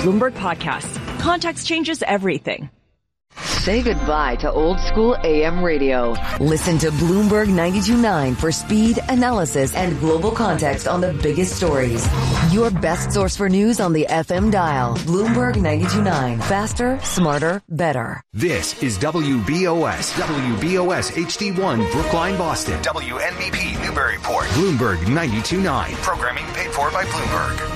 Bloomberg Podcast. Context changes everything. Say goodbye to old school AM radio. Listen to Bloomberg 92.9 for speed, analysis, and global context on the biggest stories. Your best source for news on the FM dial. Bloomberg 92.9. Faster, smarter, better. This is WBOS. WBOS HD1 Brookline, Boston. WNBP Newburyport. Bloomberg 92.9. Programming paid for by Bloomberg.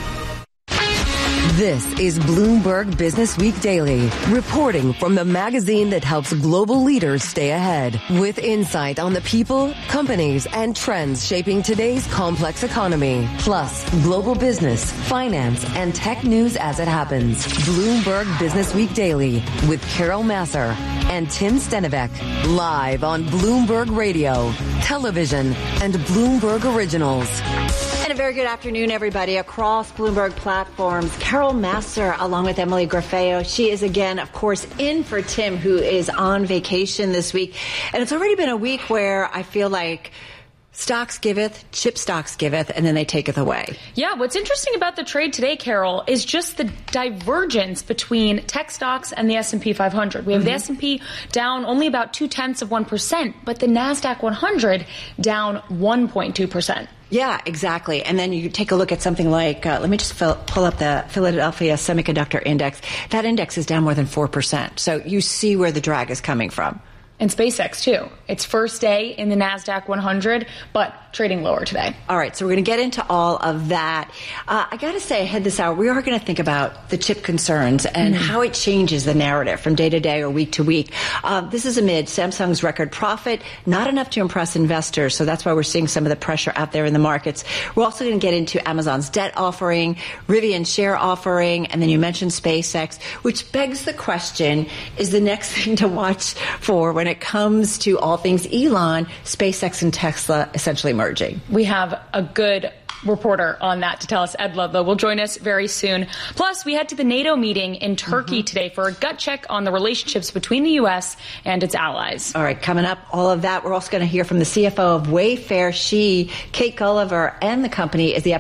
This is Bloomberg Business Week Daily, reporting from the magazine that helps global leaders stay ahead, with insight on the people, companies, and trends shaping today's complex economy, plus global business, finance, and tech news as it happens. Bloomberg Business Week Daily with Carol Massar and Tim Stenivek, live on Bloomberg Radio, television, and Bloomberg Originals. And a very good afternoon, everybody, across Bloomberg platforms. Carol Massar, along with Emily Grafeo. She is again, of course, in for Tim, who is on vacation this week. And it's already been a week where I feel like stocks giveth, chip stocks giveth, and then they taketh away. Yeah, what's interesting about the trade today, Carol, is just the divergence between tech stocks and the S&P 500. We have the S&P down only about 0.2%, but the NASDAQ 100 down 1.2%. Yeah, exactly. And then you take a look at something like, let me just pull up the Philadelphia Semiconductor Index. That index is down more than 4%. So you see where the drag is coming from. And SpaceX, too. It's first day in the NASDAQ 100, but trading lower today. All right, so we're going to get into all of that. I got to say, ahead this hour, we are going to think about the chip concerns and how it changes the narrative from day to day or week to week. This is amid Samsung's record profit, not enough to impress investors, so that's why we're seeing some of the pressure out there in the markets. We're also going to get into Amazon's debt offering, Rivian's share offering, and then you mentioned SpaceX, which begs the question, is the next thing to watch for when it comes to all things Elon, SpaceX and Tesla essentially merging? We have a good reporter on that to tell us. Ed Ludlow will join us very soon. Plus, we head to the NATO meeting in Turkey today for a gut check on the relationships between the U.S. and its allies. All right, coming up, all of that. We're also going to hear from the CFO of Wayfair. Kate Gulliver, and the company is the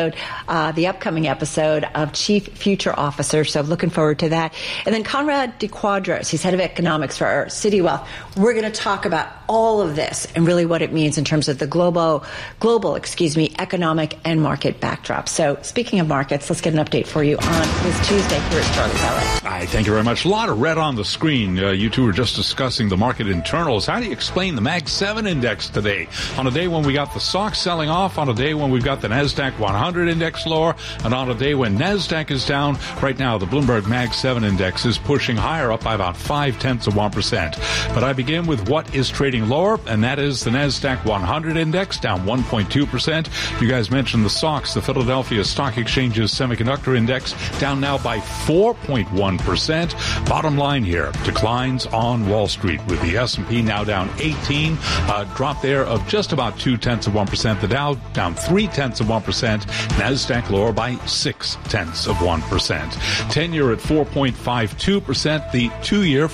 upcoming episode of Chief Future Officer. So looking forward to that. And then Conrad DeQuadros, he's head of economics for Citi Wealth. We're going to talk about all of this and really what it means in terms of the global, economic and market backdrop. So speaking of markets, let's get an update for you on this Tuesday. Here is Charlie Pellet. Hi, thank you very much. A lot of red on the screen. You two were just discussing the market internals. How do you explain the Mag 7 index today? On a day when we got the SOX selling off, on a day when we've got the NASDAQ 100 index lower, and on a day when NASDAQ is down, right now the Bloomberg Mag 7 index is pushing higher up by about 0.5%. But I begin with what is trading lower, and that is the NASDAQ 100 index, down 1.2%. You guys mentioned the SOX, the Philadelphia Stock Exchange's Semiconductor Index, down now by 4.1%. Bottom line here, declines on Wall Street with the S&P now down 18, a drop there of just about 0.2%. The Dow down 0.3%. NASDAQ lower by 0.6%. 10-year at 4.52%. The 2-year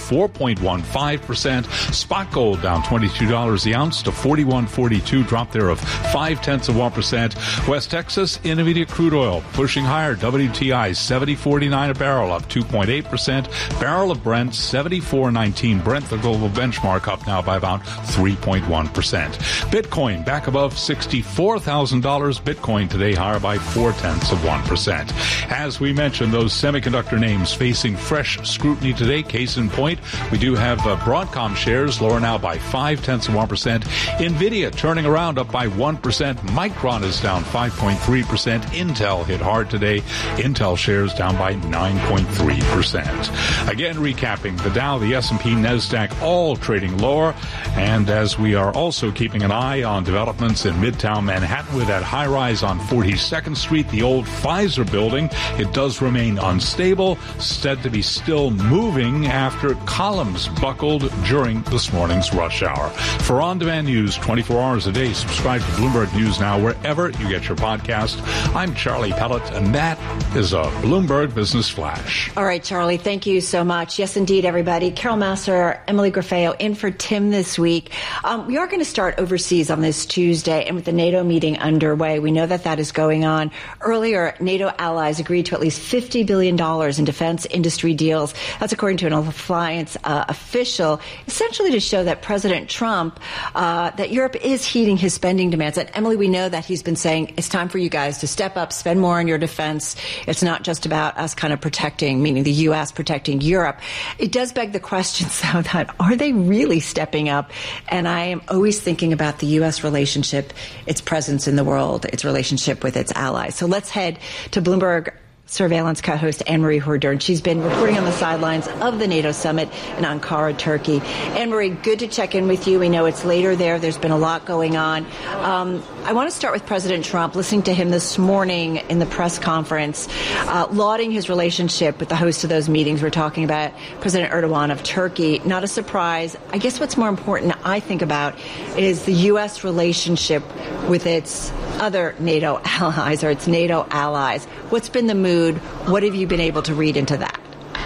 4.15%. Spot gold down $22 the ounce to $41.42, drop there of 0.5%. West Texas Intermediate crude oil pushing higher. WTI $70.49 a barrel, up 2.8%. Barrel of Brent $74.19. Brent, the global benchmark, up now by about 3.1%. Bitcoin back above $64,000. Bitcoin today higher by 0.4%. As we mentioned, those semiconductor names facing fresh scrutiny today. Case in point, we do have Broadcom shares lower now by 0.5%. Nvidia turning around, up by 1%. Micron is down 5.3%. Intel hit hard today. Intel shares down by 9.3%. Again, recapping, the Dow, the S&P, NASDAQ all trading lower. And as we are also keeping an eye on developments in Midtown Manhattan with that high-rise on 42nd Street, the old Pfizer building, it does remain unstable, said to be still moving after columns buckled during this morning's rush hour. For on-demand news 24 hours a day, subscribe to Bloomberg News Now wherever you get get your podcast. I'm Charlie Pellet, and that is a Bloomberg Business Flash. All right, Charlie, thank you so much. Yes, indeed, everybody. Carol Massar, Emily Grafeo in for Tim this week. We are going to start overseas on this Tuesday, and with the NATO meeting underway, we know that is going on. Earlier, NATO allies agreed to at least $50 billion in defense industry deals. That's according to an alliance official, essentially to show that President Trump, that Europe is heeding his spending demands. And Emily, we know that he's been saying it's time for you guys to step up, spend more on your defense. It's not just about us kind of protecting, meaning the U.S. protecting Europe. It does beg the question, though, that are they really stepping up? And I am always thinking about the U.S. relationship, its presence in the world, its relationship with its allies. So let's head to Bloomberg Surveillance co-host Anne-Marie Hordern. She's been reporting on the sidelines of the NATO summit in Ankara, Turkey. Anne-Marie, good to check in with you. We know it's later there. There's been a lot going on. I want to start with President Trump, listening to him this morning in the press conference, lauding his relationship with the host of those meetings. We're talking about President Erdogan of Turkey. Not a surprise. I guess what's more important, I think about, is the U.S. relationship with its other NATO allies, or its NATO allies. What's been the mood? What have you been able to read into that?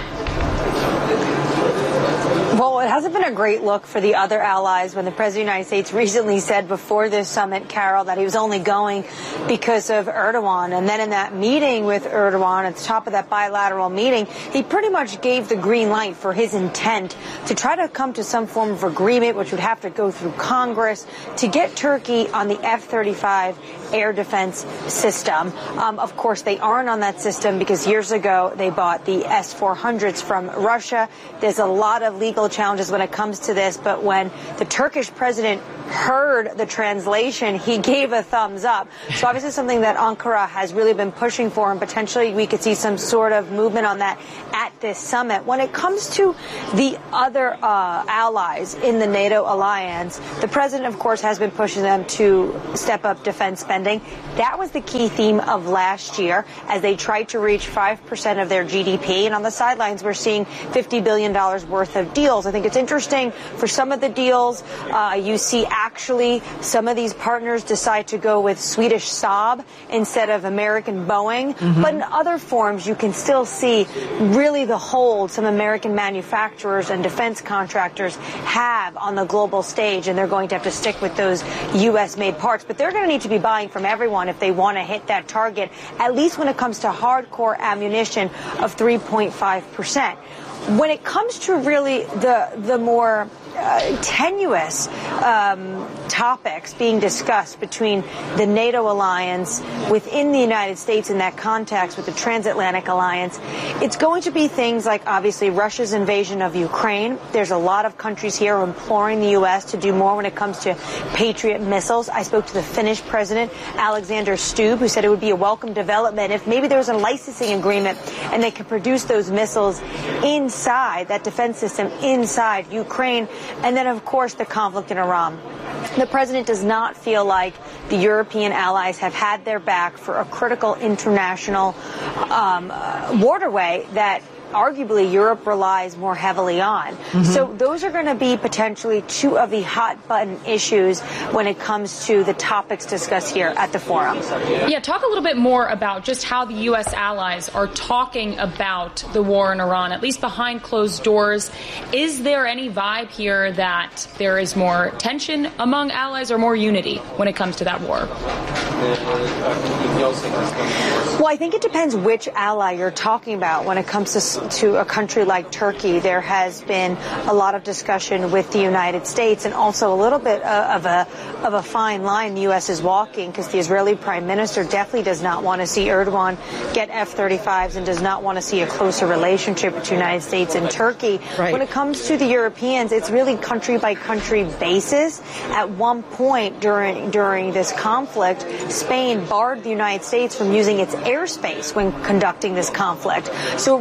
Well, it hasn't been a great look for the other allies when the President of the United States recently said before this summit, Carol, that he was only going because of Erdogan. And then in that meeting with Erdogan, at the top of that bilateral meeting, he pretty much gave the green light for his intent to try to come to some form of agreement, which would have to go through Congress, to get Turkey on the F-35 air defense system. Of course, they aren't on that system because years ago they bought the S-400s from Russia. There's a lot of legal challenges when it comes to this, but when the Turkish president heard the translation, he gave a thumbs up. So obviously something that Ankara has really been pushing for, and potentially we could see some sort of movement on that at this summit. When it comes to the other allies in the NATO alliance, the president, of course, has been pushing them to step up defense spending. That was the key theme of last year as they tried to reach 5% of their GDP. And on the sidelines, we're seeing $50 billion worth of deals. I think it's interesting for some of the deals, you see actually some of these partners decide to go with Swedish Saab instead of American Boeing. Mm-hmm. But in other forms, you can still see really the hold some American manufacturers and defense contractors have on the global stage, and they're going to have to stick with those U.S.-made parts. But they're going to need to be buying from everyone if they want to hit that target, at least when it comes to hardcore ammunition of 3.5%. When it comes to really the more tenuous topics being discussed between the NATO alliance within the United States in that context with the transatlantic alliance, it's going to be things like obviously Russia's invasion of Ukraine. There's a lot of countries here imploring the U.S. to do more when it comes to Patriot missiles. I spoke to the Finnish president, Alexander Stubb, who said it would be a welcome development if maybe there was a licensing agreement and they could produce those missiles inside that defense system inside Ukraine. And then, of course, the conflict in Iran. The president does not feel like the European allies have had their back for a critical international waterway that arguably Europe relies more heavily on. Mm-hmm. So those are going to be potentially two of the hot button issues when it comes to the topics discussed here at the forum. Yeah, talk a little bit more about just how the U.S. allies are talking about the war in Iran, at least behind closed doors. Is there any vibe here that there is more tension among allies or more unity when it comes to that war? Well, I think it depends which ally you're talking about. When it comes to a country like Turkey, there has been a lot of discussion with the United States, and also a little bit of a fine line the U.S. is walking, because the Israeli prime minister definitely does not want to see Erdogan get F-35s and does not want to see a closer relationship between the United States and Turkey. Right. When it comes to the Europeans, it's really country by country basis. At one point during this conflict, Spain barred the United States from using its airspace when conducting this conflict. So it really depends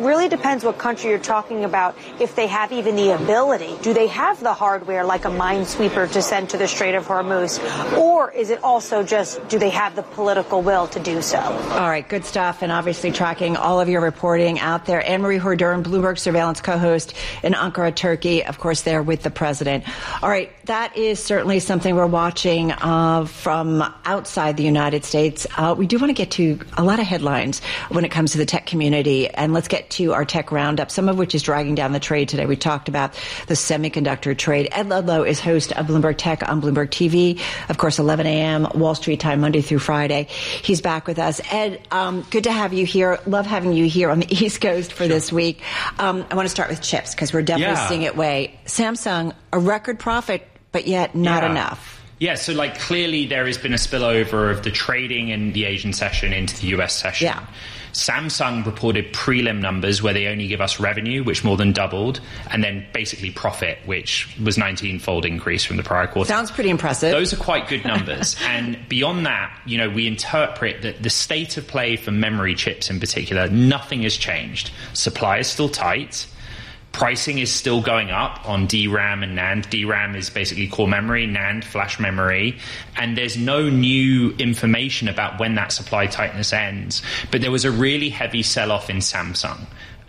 depends what country you're talking about, if they have even the ability. Do they have the hardware like a minesweeper to send to the Strait of Hormuz? Or is it also just, do they have the political will to do so? All right, good stuff. And obviously tracking all of your reporting out there. Anne-Marie Horduran, Bloomberg Surveillance co-host in Ankara, Turkey, of course, there with the president. All right, that is certainly something we're watching from outside the United States. We do want to get to a lot of headlines when it comes to the tech community. And let's get to our tech roundup, some of which is dragging down the trade today. We talked about the semiconductor trade. Ed Ludlow is host of Bloomberg Tech on Bloomberg TV. Of course, 11 a.m. Wall Street time, Monday through Friday. He's back with us. Ed, good to have you here. Love having you here on the East Coast for this week. I want to start with chips because we're definitely seeing it way. Samsung, a record profit, but yet not enough. Yeah, so clearly there has been a spillover of the trading in the Asian session into the US session. Yeah. Samsung reported prelim numbers where they only give us revenue, which more than doubled, and then basically profit, which was 19-fold increase from the prior quarter. Sounds pretty impressive. Those are quite good numbers. And beyond that, we interpret that the state of play for memory chips in particular, nothing has changed. Supply is still tight. Pricing is still going up on DRAM and NAND. DRAM is basically core memory, NAND, flash memory. And there's no new information about when that supply tightness ends. But there was a really heavy sell-off in Samsung.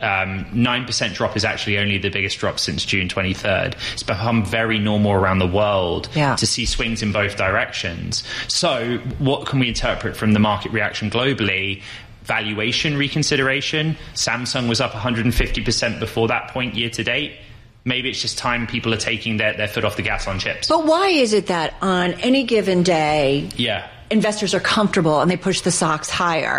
9% drop is actually only the biggest drop since June 23rd. It's become very normal around the world to see swings in both directions. So what can we interpret from the market reaction globally? Valuation reconsideration. Samsung was up 150% before that point year to date. Maybe it's just time people are taking their foot off the gas on chips. But why is it that on any given day, investors are comfortable and they push the stocks higher?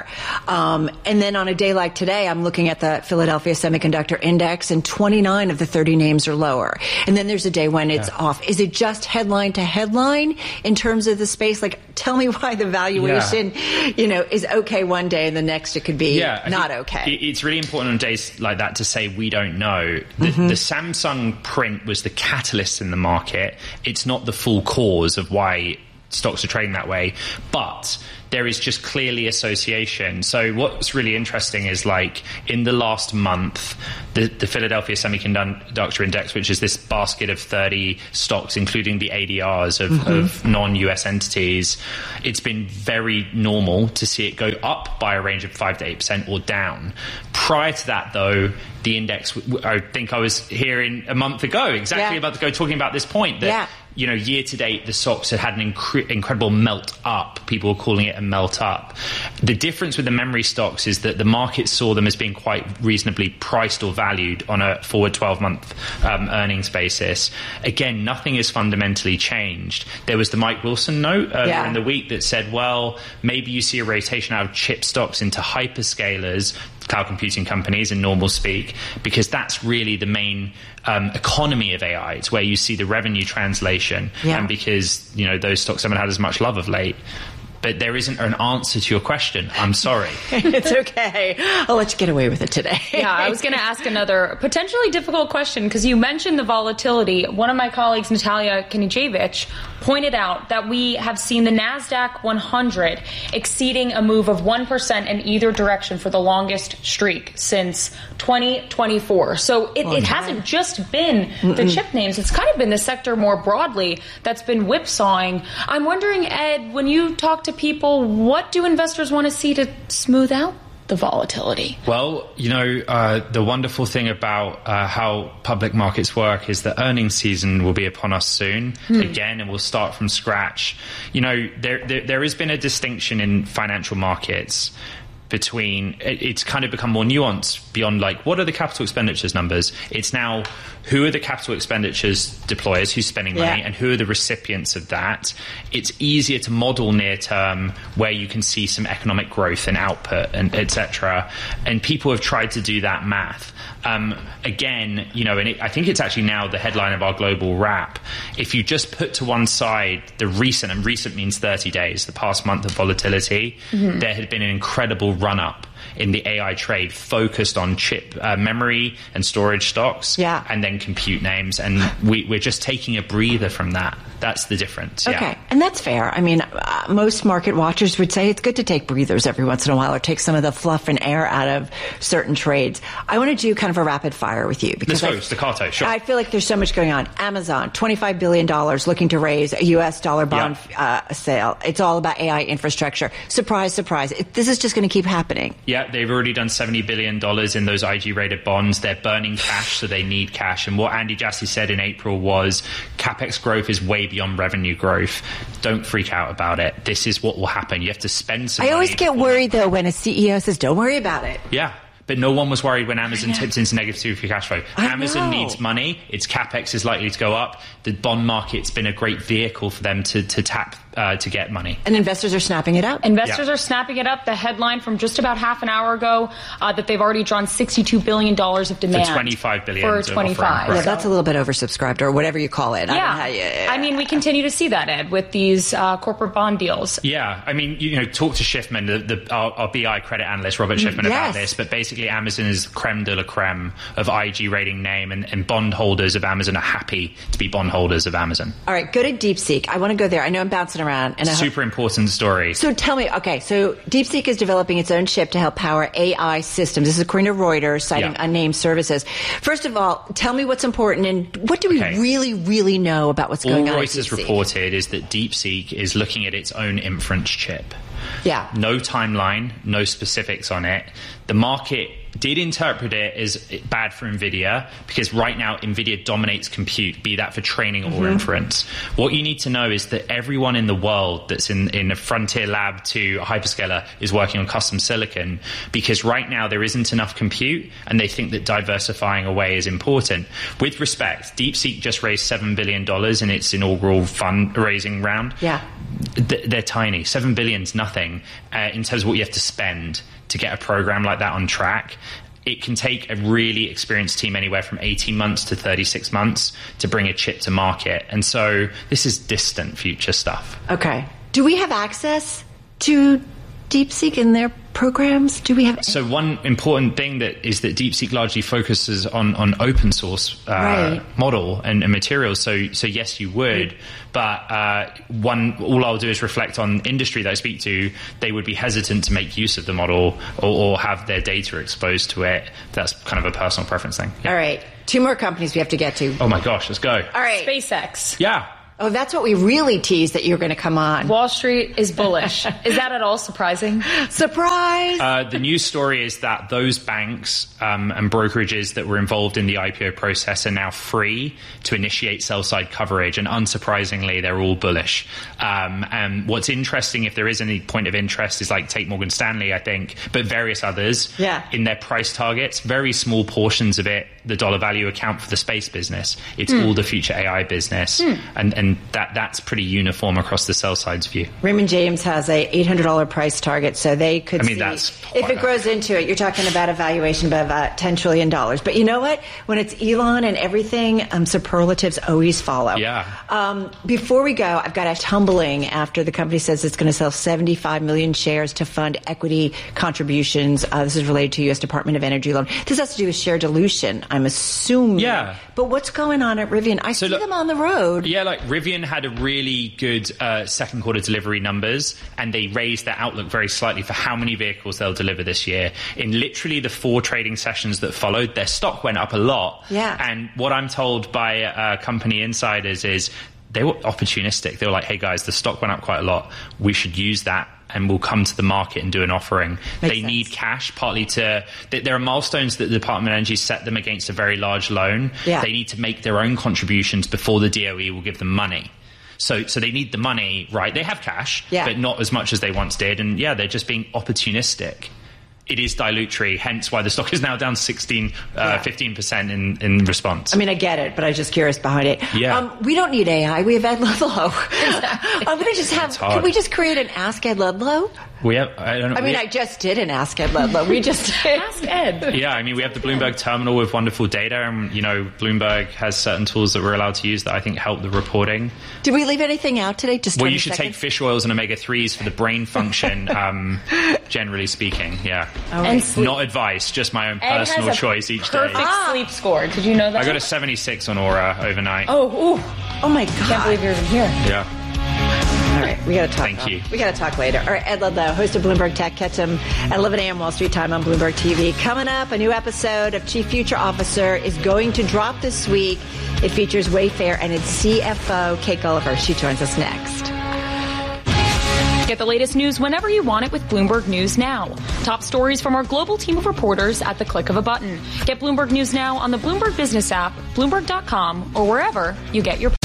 And then on a day like today, I'm looking at the Philadelphia Semiconductor Index and 29 of the 30 names are lower. And then there's a day when it's off. Is it just headline to headline in terms of the space? Tell me why the valuation, is okay one day and the next it could be not okay. It's really important on days like that to say we don't know. The Samsung print was the catalyst in the market. It's not the full cause of why stocks are trading that way, but there is just clearly association. So what's really interesting is in the last month, the Philadelphia Semiconductor Index, which is this basket of 30 stocks, including the ADRs of non-US entities, it's been very normal to see it go up by a range of 5 to 8% or down. Prior to that, though, the index, I think I was hearing a month ago, about to go talking about this point, that year to date, the stocks had an incredible melt up. People were calling it a melt up. The difference with the memory stocks is that the market saw them as being quite reasonably priced or valued on a forward 12-month earnings basis. Again, nothing has fundamentally changed. There was the Mike Wilson note earlier in the week that said, well, maybe you see a rotation out of chip stocks into hyperscalers, cloud computing companies in normal speak, because that's really the main economy of AI. It's where you see the revenue translation, and because those stocks haven't had as much love of late. But there isn't an answer to your question. I'm sorry. It's okay. I'll let you get away with it today. I was going to ask another potentially difficult question because you mentioned the volatility. One of my colleagues, Natalia Kinichevich, pointed out that we have seen the NASDAQ 100 exceeding a move of 1% in either direction for the longest streak since 2024. So it hasn't just been the chip names. It's kind of been the sector more broadly that's been whipsawing. I'm wondering, Ed, when you talk to people, what do investors want to see to smooth out the volatility? Well, the wonderful thing about how public markets work is that earnings season will be upon us soon again, and we'll start from scratch. There has been a distinction in financial markets between, it's kind of become more nuanced beyond what are the capital expenditures numbers? It's now who are the capital expenditures deployers, who's spending money, and who are the recipients of that. It's easier to model near term where you can see some economic growth and output and etc. And people have tried to do that math. Again, and I think it's actually now the headline of our global wrap. If you just put to one side the recent, and recent means 30 days, the past month of volatility, there had been an incredible run up in the AI trade focused on chip memory and storage stocks, and then compute names, and we're just taking a breather from that. That's the difference. Okay, and that's fair. I mean, most market watchers would say it's good to take breathers every once in a while, or take some of the fluff and air out of certain trades. I want to do kind of a rapid fire with you because staccato. Sure. I feel like there's so much going on. Amazon, $25 billion looking to raise a U.S. dollar bond sale. It's all about AI infrastructure. Surprise, surprise. This is just going to keep happening. Yeah, they've already done $70 billion in those IG-rated bonds. They're burning cash, so they need cash. And what Andy Jassy said in April was CapEx growth is way beyond revenue growth. Don't freak out about it. This is what will happen. You have to spend some money. I always get worried, though, when a CEO says, don't worry about it. Yeah. But no one was worried when Amazon tipped into negative free cash flow. Amazon needs money. Its CapEx is likely to go up. The bond market's been a great vehicle for them to tap to get money. And investors are snapping it up? Investors are snapping it up. The headline from just about half an hour ago that they've already drawn $62 billion of demand. For $25 billion. For 25. Yeah, that's a little bit oversubscribed, or whatever you call it. I mean, we continue to see that, Ed, with these corporate bond deals. Yeah. I mean, talk to Schiffman, our BI credit analyst, Robert Schiffman, about this. But basically, Amazon is creme de la creme of IG rating name, and bondholders of Amazon are happy to be bondholders of Amazon. All right, go to DeepSeek. I want to go there. I know I'm bouncing around. And super important story. So tell me, so DeepSeek is developing its own chip to help power AI systems. This is according to Reuters, citing unnamed services. First of all, tell me what's important and what do we really, really know about what's going on at DeepSeek? All Reuters reported is that DeepSeek is looking at its own inference chip. Yeah. No timeline, no specifics on it. The market did interpret it as bad for NVIDIA because right now NVIDIA dominates compute, be that for training or inference. What you need to know is that everyone in the world that's in a frontier lab to a hyperscaler is working on custom silicon because right now there isn't enough compute and they think that diversifying away is important. With respect, DeepSeek just raised $7 billion in its inaugural fundraising round. Yeah. They're tiny. $7 billion is nothing in terms of what you have to spend to get a program like that on track. It can take a really experienced team anywhere from 18 months to 36 months to bring a chip to market. And so this is distant future stuff. Okay. Do we have access to DeepSeek in their programs? Do we have? So one important thing that DeepSeek largely focuses on open source model and materials. So yes, you would. But all I'll do is reflect on industry that I speak to. They would be hesitant to make use of the model or have their data exposed to it. That's kind of a personal preference thing. Yeah. All right. 2 more companies we have to get to. Oh my gosh, let's go. All right. SpaceX. Yeah. Oh, that's what we really teased that you're going to come on. Wall Street is bullish. Is that at all surprising? Surprise! The news story is that those banks and brokerages that were involved in the IPO process are now free to initiate sell-side coverage, and unsurprisingly, they're all bullish. And what's interesting, if there is any point of interest, is like take Morgan Stanley, I think, but various others in their price targets, very small portions of it, the dollar value account for the space business. It's all the future AI business. And that's pretty uniform across the sell side's view. Raymond James has a $800 price target, so they could that's if it grows into it, you're talking about a valuation of about $10 trillion. But you know what? When it's Elon and everything, superlatives always follow. Yeah. Before we go, I've got a tumbling after the company says it's going to sell 75 million shares to fund equity contributions. This is related to U.S. Department of Energy loan. This has to do with share dilution, I'm assuming. Yeah. But what's going on at Rivian? I see them on the road. Yeah, like Rivian had a really good second quarter delivery numbers, and they raised their outlook very slightly for how many vehicles they'll deliver this year. In literally the 4 trading sessions that followed, their stock went up a lot. Yeah. And what I'm told by company insiders is they were opportunistic. They were like, hey guys, the stock went up quite a lot. We should use that and we'll come to the market and do an offering. They need cash, partly there are milestones that the Department of Energy set them against a very large loan. Yeah. They need to make their own contributions before the DOE will give them money. So they need the money, right? They have cash, but not as much as they once did. And they're just being opportunistic. It is dilutory, hence why the stock is now down 15% in response. I mean, I get it, but I'm just curious behind it. Yeah. We don't need AI. We have Ed Ludlow. I'm going to just have. Can we just create an Ask Ed Ludlow? I just did an Ask Ed Ludlow. We just did. Ask Ed. Yeah, I mean, we have the Bloomberg terminal with wonderful data, and Bloomberg has certain tools that we're allowed to use that I think help the reporting. Did we leave anything out today? Just you should take fish oils and omega-3s for the brain function. Generally speaking, yeah. And not advice, just my own personal choice each day. Perfect sleep score. Did you know that? I got a 76 on Aura overnight. Oh my God! Can't believe you're even here. Yeah. All right, we got to talk. Thank you. We got to talk later. All right, Ed Ludlow, host of Bloomberg Tech. Catch him at 11 a.m. Wall Street time on Bloomberg TV. Coming up, a new episode of Chief Future Officer is going to drop this week. It features Wayfair and its CFO, Kate Gulliver. She joins us next. Get the latest news whenever you want it with Bloomberg News Now. Top stories from our global team of reporters at the click of a button. Get Bloomberg News Now on the Bloomberg Business app, Bloomberg.com, or wherever you get your